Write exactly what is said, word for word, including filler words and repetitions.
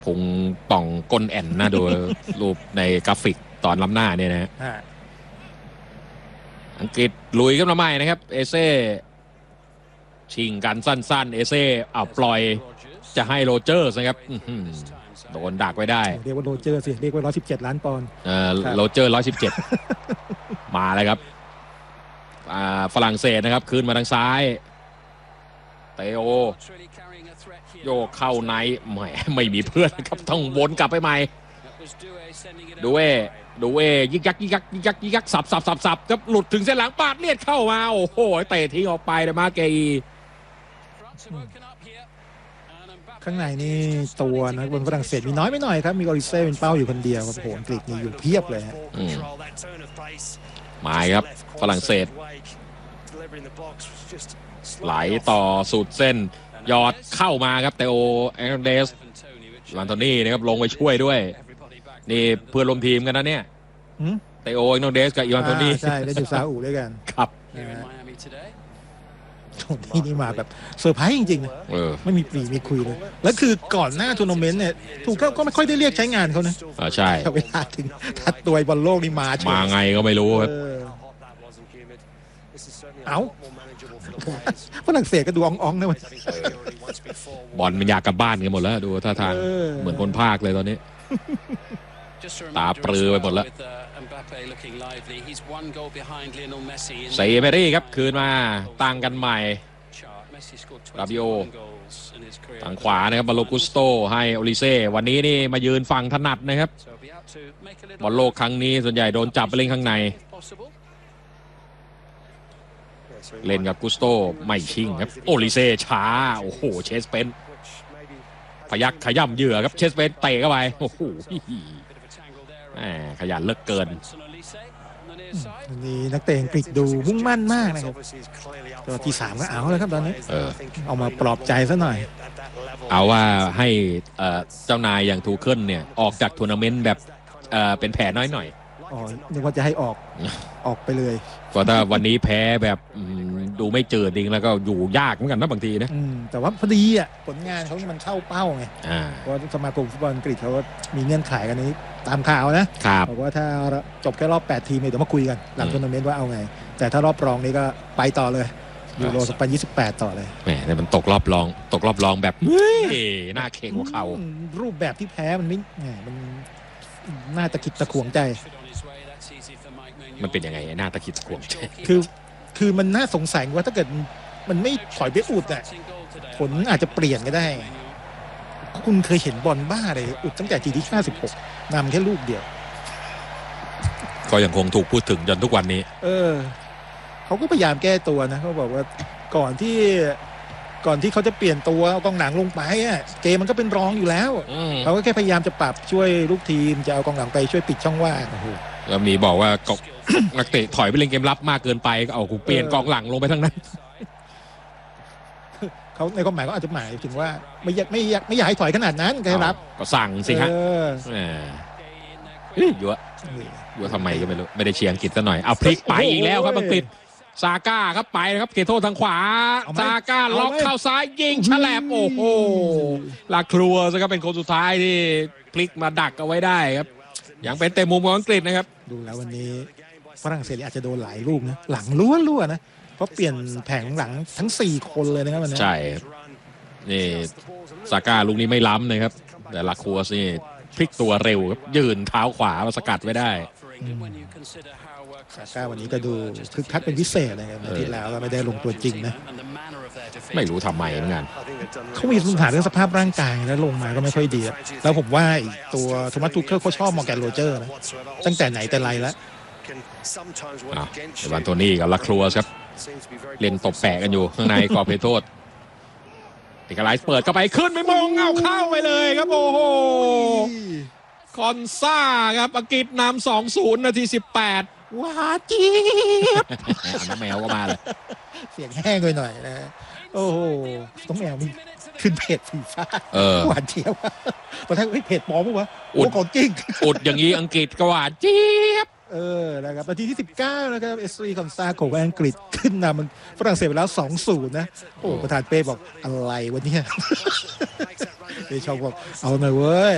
พุงป่องก้นแอนนะดูรูปในกราฟิกตอนล้ำหน้าเนี่ยนะอังกฤษลุยขึ้นมาใหม่นะครับเอเซ่ชิงกันสั้นๆเอเซ่เอาปล่อยจะให้โรเจอร์สนะครับโดนดักไว้ได้เรียกว่าโรเจอร์สิเรียกว่าร้อยสิบเจ็ดล้านปอนด์เออโรเจอร์ร้อยสิบเจ็ดมาเลยครับฝรั่งเศสนะครับคืนมาทางซ้ายเตโอโยกเข้าในแหมไม่มีเพื่อนครับต้องวนกลับไปใหม่ดูเอดูเอยิกยักยิกยักยิกยักยิกยักสับสับสับสับครับหลุดถึงเส้นหลังปาดเลียดเข้ามาโอ้โหเตะทิ้งออกไปเลยมาเกอีข้างในนี่ตัวนะบนฝรั่งเศสมีน้อยไม่หน่อยครับมีอลิเซ่เป็นเป้าอยู่คนเดียวครับโหอังกฤษนี่อยู่เพียบเลยฮะมาครับฝรั่งเศสไหลต่อสุดเส้นยอดเข้ามาครับเตโอแองเดสลันโทนี่นะครับลงไปช่วยด้วยนี่เพื่อนร่วมทีมกันนะเนี่ยเตโอแองเดสกับอีวานโทนี่ใช่ได้อยู่ซาอุด้วยกันครับโทนี่นี่มาแบบเซอร์ไพรส์จริงๆนะไม่มีปรีมีคุยเลยแล้วคือก่อนหน้าทัวร์นาเมนต์เนี่ยถูกก็ไม่ค่อยได้เรียกใช้งานเขานะใช่เวลาถึงทัดตัวบอลโลกนี่มามาไงก็ไม่รู้ครับเอาฝรั่งเศสก็ดูอ่องๆนะมันบอลมันอยากกลับบ้านกันหมดแล้วดูท่าทางเหมือนคนภาคเลยตอนนี้ตาปรือไปหมดแล้วเซเมรี่ครับคืนมาตั้งกันใหม่ราบิโอทางขวานะครับบาโลกุสโตให้โอลิเซ่วันนี้นี่มายืนฝั่งถนัดนะครับบอลโลกครั้งนี้ส่วนใหญ่โดนจับไปเล่นข้างในเล่นกับกุสโตไม่ชิงครับโอลิเซ่ช้าโอ้โหเชสเปนพยักขย่ำเหยื่อครับเชสเปนเตะเข้าไปโอ้โหขยันเลิกเกินนี่นักเตะอังกฤษดูมุ่งมั่นมากนะครับตัวที่สามก็เอาแล้วครับตอนนี้เออเอามาปลอบใจซะหน่อยเอาว่าให้เจ้านายอย่างทูเคิลเนี่ยออกจากทัวร์นาเมนต์แบบเป็นแผลน้อยหน่อยอ๋อนึกว่าจะให้ออกออกไปเลยเพราะถ้าวันนี้แพ้แบบดูไม่เจอจริงแล้วก็อยู่ยากเหมือนกันนะบางทีนะแต่ว่าพอดีอ่ะผลงานเขามันเข้าเป้าไงเพราะสมาคมฟุตบอลอังกฤษเขาก็มีเงื่อนไขกันนี้ตามข่าวนะบอกว่าถ้าจบแค่รอบแปดทีมเดี๋ยวมาคุยกันหลังทัวร์นาเมนต์ว่าเอาไงแต่ถ้ารอบรองนี้ก็ไปต่อเลยยูโรสองพันยี่สิบแปดต่อเลยแหมแต่มันตกรอบรองตกรอบรองแบบเฮ้ยน่าเข่งหัวเข่ารูปแบบที่แพ้มันไม่มันน่าตะกิดตะขวงใจมันเป็นยังไงหน้าตะคิดตะขวงคือคือมันน่าสงสัยว่าถ้าเกิดมันไม่ถอยไปอุดอ่ะผลอาจจะเปลี่ยนก็ได้คุณเคยเห็นบอลบ้าเลยอุดตั้งแต่ทีที่ห้าสิบหกนำแค่ลูกเดียวก็ยังคงถูกพูดถึงจนทุกวันนี้เออเขาก็พยายามแก้ตัวนะเขาบอกว่าก่อนที่ก่อนที่เขาจะเปลี่ยนตัวเอากองหลังลงไปอ่ะเกมมันก็เป็นรองอยู่แล้วเขาก็แค่พยายามจะปรับช่วยลูกทีมจะเอากองหลังไปช่วยปิดช่องว่างแล้วมีบอกว่านักเตะถอยไปเล่นเกมรับมากเกินไปก็เอาเปลี่ยนกองหลังลงไปทั้งนั้นเขาในความหมายก็อาจจะหมายถึงว่าไม่อยากไม่อยากไม่อยากให้ถอยขนาดนั้นแค่รับก็สั่งสิฮะยั่วยั่วทำไมก็ไม่รู้ไม่ได้เชียร์อังกฤษซะหน่อยเอาพลิกไปอีกแล้วครับอังกฤษซาก้าครับไปนะครับเขตโทษทางขวาซาก้าล็อกเข้าซ้ายยิงฉลับโอ้โหลาครัวซะครับเป็นคนสุดท้ายที่พลิกมาดักเอาไว้ได้ครับยังเป็นเต็มมุมของอังกฤษนะครับดูแล้ววันนี้ฝรั่งเศสอาจจะโดนหลายลูกนะหลังล้วนๆนะเพราะเปลี่ยนแผงหลังทั้งสี่คนเลยนะครับวันนี้ใช่นี่ซาก้าลูกนี้ไม่ล้ำนะครับแต่ลาครัวนี่พลิกตัวเร็วครับยืนเท้าขวามาสกัดไว้ได้ซาก้าวันนี้ก็ดูคึกคักเป็นพิเศษนะครับอาทิตย์แล้วก็ไม่ได้ลงตัวจริงนะไม่รู้ทำไมเหมือนกันเขามีปัญหาเรื่องสภาพร่างกายแล้วลงมาก็ไม่ค่อยดีแล้วผมว่าตัวโทมัสทูเคิลเขาชอบมอร์แกนโรเจอร์นะตั้งแต่ไหนแต่ไรแล้วเอวานโทนี่กับลาครัวครับเล่นตบแปะกันอยู่ข้างในกรอบเขตโทษเอกไลท์เปิดเข้าไปขึ้นไม่มองเอาเข้าไปเลยครับโอ้โหคอนซ่าครับอังกฤษนำ สองศูนย์ นาทีสิบแปดว้าจี๊บน้ำแมวก็มาเลยเสียงแห้งไปหน่อยนะโอ้โหต้องแมวมีขึ้นเพจฟีฟ่าหวานเจี๊ยบตอนแรกเพจปลอมปะวะอุดของจริงอุดอย่างนี้อังกฤษก็หวานเจี๊ยบเออนะครับนาทีที่สิบเก้านะครับเอสซีคอนซาของอังกฤษขึ้นนำมันฝรั่งเศสไปแล้ว สองศูนย์ นะโอ้ประธานเป้บอกอะไรวะเนี่ยเป้ชอบบอกเอาหน่อยเว้ย